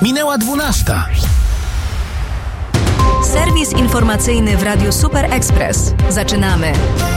Minęła 12. Serwis informacyjny w Radiu Super Express. Zaczynamy.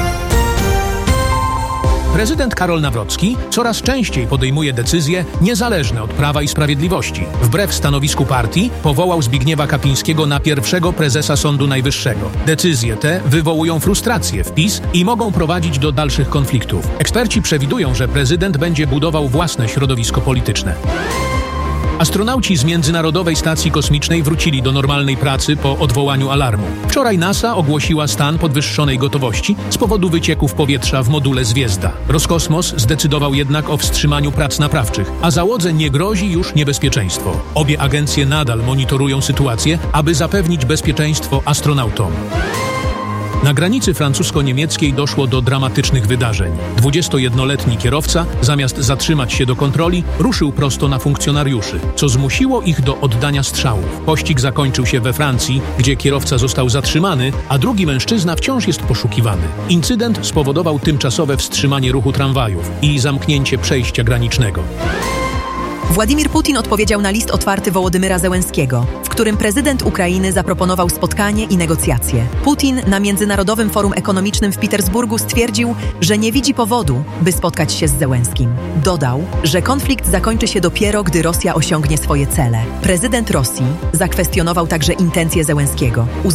Prezydent Karol Nawrocki coraz częściej podejmuje decyzje niezależne od Prawa i Sprawiedliwości. Wbrew stanowisku partii powołał Zbigniewa Kapińskiego na pierwszego prezesa Sądu Najwyższego. Decyzje te wywołują frustrację w PiS i mogą prowadzić do dalszych konfliktów. Eksperci przewidują, że prezydent będzie budował własne środowisko polityczne. Astronauci z Międzynarodowej Stacji Kosmicznej wrócili do normalnej pracy po odwołaniu alarmu. Wczoraj NASA ogłosiła stan podwyższonej gotowości z powodu wycieków powietrza w module Zwiezda. Roskosmos zdecydował jednak o wstrzymaniu prac naprawczych, a załodze nie grozi już niebezpieczeństwo. Obie agencje nadal monitorują sytuację, aby zapewnić bezpieczeństwo astronautom. Na granicy francusko-niemieckiej doszło do dramatycznych wydarzeń. 21-letni kierowca, zamiast zatrzymać się do kontroli, ruszył prosto na funkcjonariuszy, co zmusiło ich do oddania strzałów. Pościg zakończył się we Francji, gdzie kierowca został zatrzymany, a drugi mężczyzna wciąż jest poszukiwany. Incydent spowodował tymczasowe wstrzymanie ruchu tramwajów i zamknięcie przejścia granicznego. Władimir Putin odpowiedział na list otwarty Wołodymyra Zełenskiego, w którym prezydent Ukrainy zaproponował spotkanie i negocjacje. Putin na Międzynarodowym Forum Ekonomicznym w Petersburgu stwierdził, że nie widzi powodu, by spotkać się z Zełenskim. Dodał, że konflikt zakończy się dopiero, gdy Rosja osiągnie swoje cele. Prezydent Rosji zakwestionował także intencje Zełenskiego.